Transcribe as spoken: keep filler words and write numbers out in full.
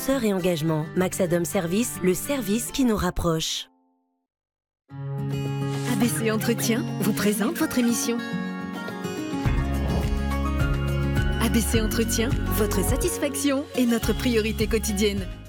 douceur et engagement. Maxadom Service, le service qui nous rapproche. A B C Entretien vous présente votre émission. A B C Entretien, votre satisfaction est notre priorité quotidienne.